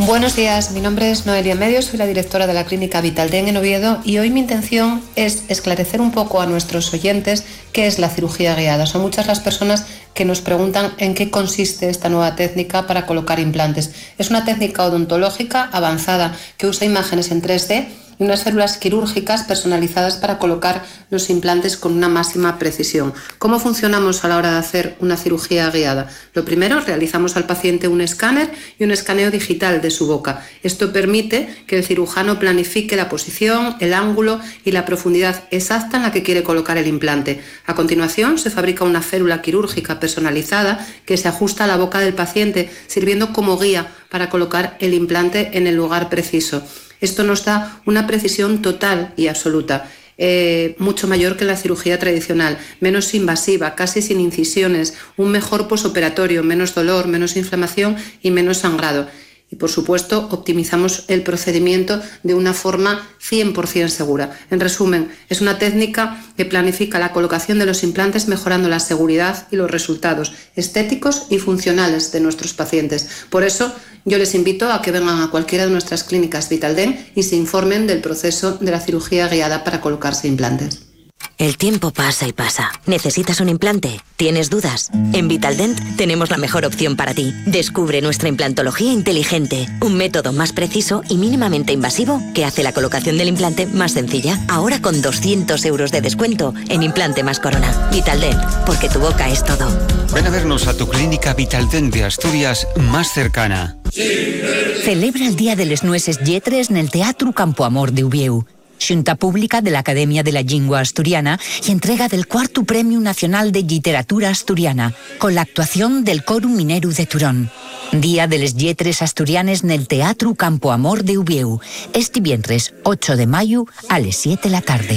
Buenos días, mi nombre es Noelia Medio, soy la directora de la clínica Vitaldent en Oviedo y hoy mi intención es esclarecer un poco a nuestros oyentes qué es la cirugía guiada. Son muchas las personas que nos preguntan en qué consiste esta nueva técnica para colocar implantes. Es una técnica odontológica avanzada que usa imágenes en 3D y unas células quirúrgicas personalizadas para colocar los implantes con una máxima precisión. ¿Cómo funcionamos a la hora de hacer una cirugía guiada? Lo primero, realizamos al paciente un escáner y un escaneo digital de su boca. Esto permite que el cirujano planifique la posición, el ángulo y la profundidad exacta en la que quiere colocar el implante. A continuación, se fabrica una célula quirúrgica personalizada que se ajusta a la boca del paciente, sirviendo como guía para colocar el implante en el lugar preciso. Esto nos da una precisión total y absoluta, mucho mayor que la cirugía tradicional, menos invasiva, casi sin incisiones, un mejor posoperatorio, menos dolor, menos inflamación y menos sangrado. Y, por supuesto, optimizamos el procedimiento de una forma 100% segura. En resumen, es una técnica que planifica la colocación de los implantes mejorando la seguridad y los resultados estéticos y funcionales de nuestros pacientes. Por eso, yo les invito a que vengan a cualquiera de nuestras clínicas Vitaldent y se informen del proceso de la cirugía guiada para colocarse implantes. El tiempo pasa y pasa. ¿Necesitas un implante? ¿Tienes dudas? En Vitaldent tenemos la mejor opción para ti. Descubre nuestra implantología inteligente, un método más preciso y mínimamente invasivo que hace la colocación del implante más sencilla. Ahora con 200 euros de descuento en implante más corona. Vitaldent, porque tu boca es todo. Ven a vernos a tu clínica Vitaldent de Asturias más cercana. Celebra el Día de les Nueces Lletres en el Teatro Campo Amor de Uvieu. Xunta Pública de la Academia de la Lingua Asturiana y entrega del 4º Premio Nacional de Literatura Asturiana, con la actuación del Coro Mineru de Turón. Día de les Lletres Asturianes en el Teatro Campo Amor de Uvieu, este viernes 8 de mayo a las 7 de la tarde.